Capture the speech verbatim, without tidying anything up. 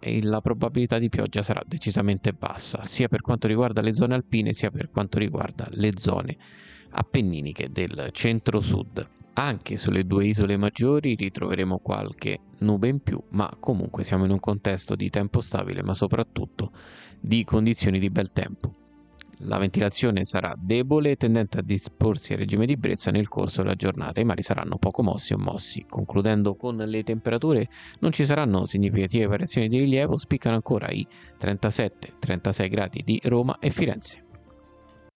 la probabilità di pioggia sarà decisamente bassa, sia per quanto riguarda le zone alpine, sia per quanto riguarda le zone appenniniche del centro-sud. Anche sulle due isole maggiori ritroveremo qualche nube in più, ma comunque siamo in un contesto di tempo stabile, ma soprattutto di condizioni di bel tempo. La ventilazione sarà debole e tendente a disporsi a regime di brezza nel corso della giornata. I mari saranno poco mossi o mossi. Concludendo con le temperature, non ci saranno significative variazioni di rilievo, spiccano ancora i trentasette trentasei gradi di Roma e Firenze.